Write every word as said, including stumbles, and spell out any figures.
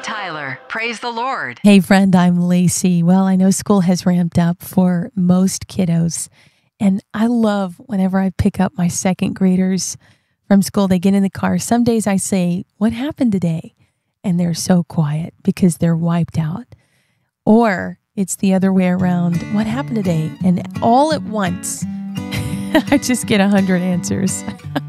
Tyler. Praise the Lord. Hey, friend, I'm Lacey. Well, I know school has ramped up for most kiddos, and I love whenever I pick up my second graders from school, they get in the car. Some days I say, "What happened today?" And they're so quiet because they're wiped out. Or it's the other way around. "What happened today?" And all at once, I just get a hundred answers.